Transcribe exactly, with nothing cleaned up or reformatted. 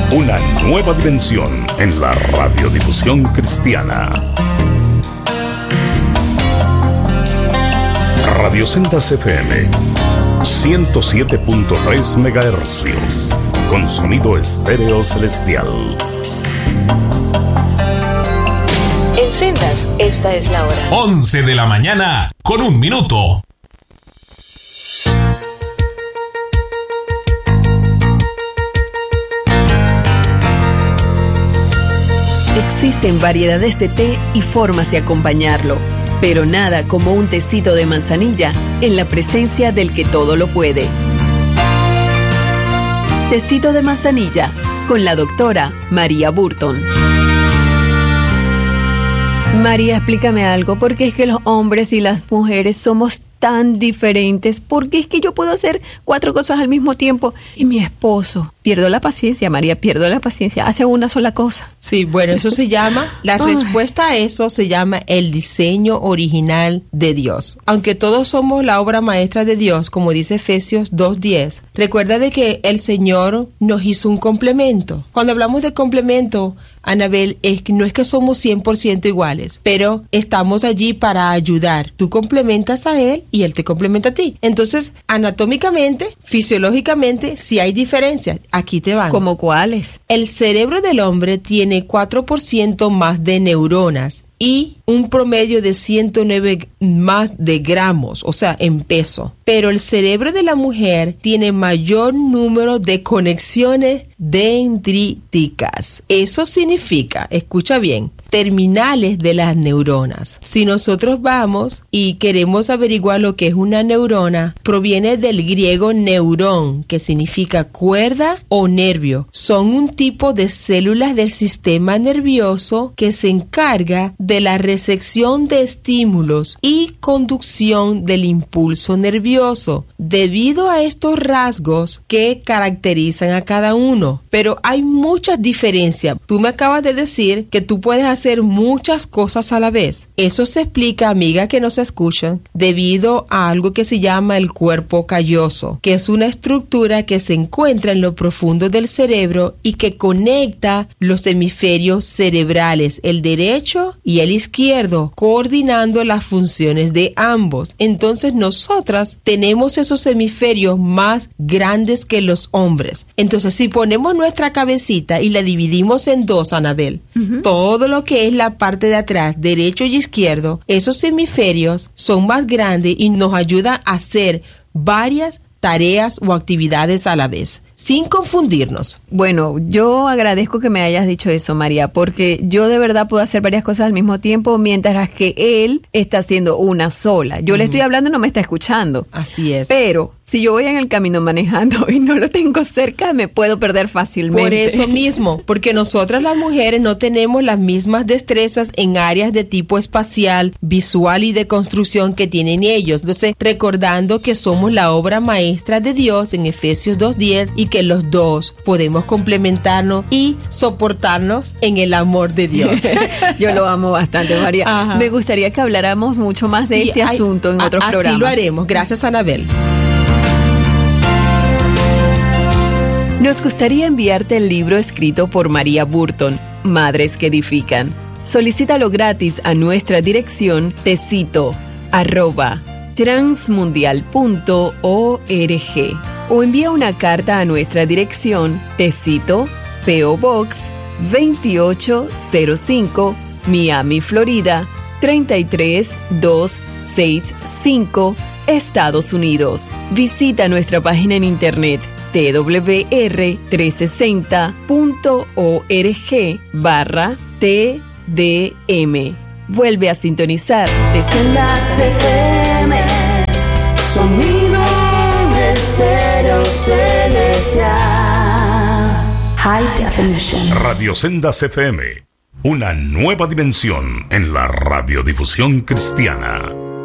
Una nueva dimensión en la radiodifusión cristiana. Radio Sendas F M ciento siete punto tres megahercios, con sonido estéreo celestial. En Sendas, esta es la hora. once de la mañana, con un minuto. Existen variedades de té y formas de acompañarlo, pero nada como un tecito de manzanilla en la presencia del que todo lo puede. Tecito de manzanilla con la doctora María Burton. María, explícame algo, ¿por qué es que los hombres y las mujeres somos tan diferentes? Porque es que yo puedo hacer cuatro cosas al mismo tiempo y mi esposo, pierdo la paciencia, María, pierdo la paciencia, hace una sola cosa. Sí, bueno, eso se llama, la Ay. respuesta a eso se llama el diseño original de Dios. Aunque todos somos la obra maestra de Dios, como dice Efesios dos diez, recuerda de que el Señor nos hizo un complemento. Cuando hablamos de complemento, Anabel, es que no es que somos cien por ciento iguales, pero estamos allí para ayudar. Tú complementas a Él y Él te complementa a ti. Entonces, anatómicamente, fisiológicamente, sí hay diferencias. Aquí te van. ¿Cómo cuáles? El cerebro del hombre tiene cuatro por ciento más de neuronas y un promedio de ciento nueve más de gramos, o sea, en peso. Pero el cerebro de la mujer tiene mayor número de conexiones dendríticas. Eso significa, escucha bien, terminales de las neuronas. Si nosotros vamos y queremos averiguar lo que es una neurona, proviene del griego neurón, que significa cuerda o nervio. Son un tipo de células del sistema nervioso que se encarga de la recepción de estímulos y conducción del impulso nervioso, debido a estos rasgos que caracterizan a cada uno. Pero hay muchas diferencias. Tú me acabas de decir que tú puedes hacer muchas cosas a la vez. Eso se explica, amiga que nos escuchan, debido a algo que se llama el cuerpo calloso, que es una estructura que se encuentra en lo profundo del cerebro y que conecta los hemisferios cerebrales, el derecho y el izquierdo, coordinando las funciones de ambos. Entonces nosotras tenemos esos hemisferios más grandes que los hombres. Entonces si ponemos nuestra cabecita y la dividimos en dos, Anabel, uh-huh. todo lo que es la parte de atrás, derecho y izquierdo, esos hemisferios son más grandes y nos ayudan a hacer varias tareas o actividades a la vez, sin confundirnos. Bueno, yo agradezco que me hayas dicho eso, María, porque yo de verdad puedo hacer varias cosas al mismo tiempo, mientras que él está haciendo una sola. Yo uh-huh. le estoy hablando y no me está escuchando. Así es. Pero si yo voy en el camino manejando y no lo tengo cerca, me puedo perder fácilmente. Por eso mismo, porque nosotras las mujeres no tenemos las mismas destrezas en áreas de tipo espacial, visual y de construcción que tienen ellos. Entonces, recordando que somos la obra maestra de Dios en Efesios dos diez y que los dos podemos complementarnos y soportarnos en el amor de Dios. Yo lo amo bastante, María. Ajá. Me gustaría que habláramos mucho más de sí, este hay, asunto en a, otros así programas. Así lo haremos. Gracias, Anabel. Nos gustaría enviarte el libro escrito por María Burton, Madres que Edifican. Solicítalo gratis a nuestra dirección tecito arroba transmundial punto org o envía una carta a nuestra dirección Tecito, P O Box veintiocho cero cinco, Miami, Florida treinta y tres mil doscientos sesenta y cinco, Estados Unidos. Visita nuestra página en internet t w r trescientos sesenta punto org barra t d m. Vuelve a sintonizar Sendas F M, sonido estéreo celestial, high definition. Radio Sendas F M, una nueva dimensión en la radiodifusión cristiana.